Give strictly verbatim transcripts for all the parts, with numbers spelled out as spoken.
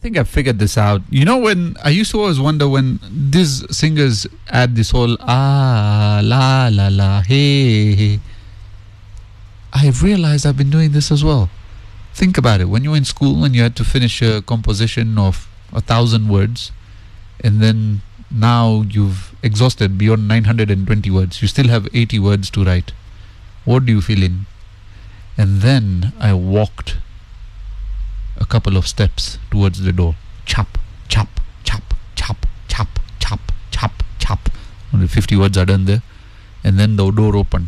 think I figured this out. You know, when I used to always wonder when these singers add this whole ah, la, la, la, hey, hey. I've realized I've been doing this as well. Think about it. When you were in school and you had to finish a composition of a thousand words, and then now you've exhausted beyond nine hundred twenty words, you still have eighty words to write. What do you fill in? And then I walked a couple of steps towards the door. Chop, chop, chop, chop, chop, chop, chop, chop. Only fifty words are done there. And then the door opened.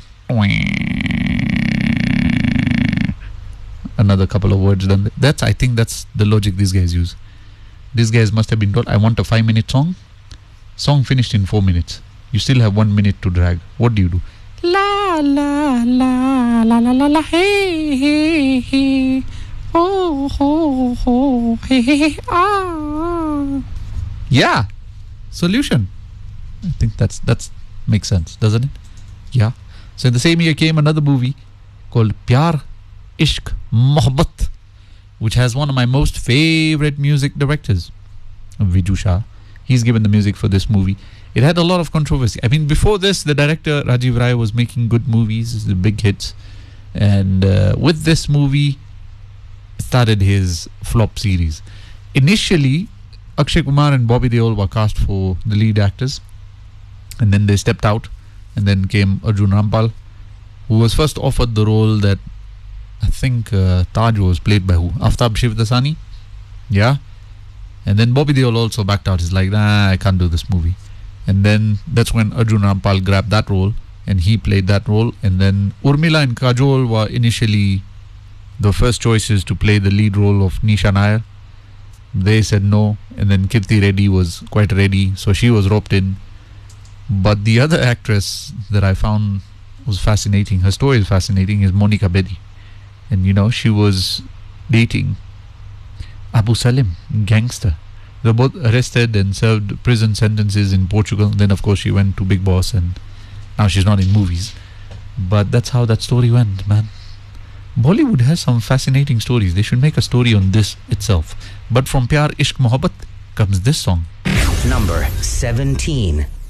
Another couple of words done there. That's, I think that's the logic these guys use. These guys must have been told, I want a five minute song. Song finished in four minutes. You still have one minute to drag. What do you do? La la la la la la la hey hey hey oh ho ho hey hey hey ah. Yeah, solution. I think that's that's makes sense, doesn't it? Yeah. So in the same year came another movie called Pyar Ishq Mohabbat, which has one of my most favorite music directors, Viju Shah. He's given the music for this movie. It had a lot of controversy. I mean, before this, the director Rajiv Rai was making good movies, the big hits. And uh, with this movie, started his flop series. Initially, Akshay Kumar and Bobby Deol were cast for the lead actors. And then they stepped out. And then came Arjun Rampal, who was first offered the role that I think uh, Taj was played by who? Aftab Shivdasani? Yeah. And then Bobby Deol also backed out. He's like, nah, I can't do this movie. And then that's when Arjun Rampal grabbed that role and he played that role. And then Urmila and Kajol were initially the first choices to play the lead role of Nisha Nair. They said no. And then Kirti Reddy was quite ready, so she was roped in. But the other actress that I found was fascinating, her story is fascinating, is Monica Bedi. And you know, she was dating Abu Salim, gangster. They were both arrested and served prison sentences in Portugal. Then of course she went to Big Boss and now she's not in movies. But that's how that story went, man. Bollywood has some fascinating stories. They should make a story on this itself. But from Pyar Ishq Mohabbat comes this song. Number seventeen.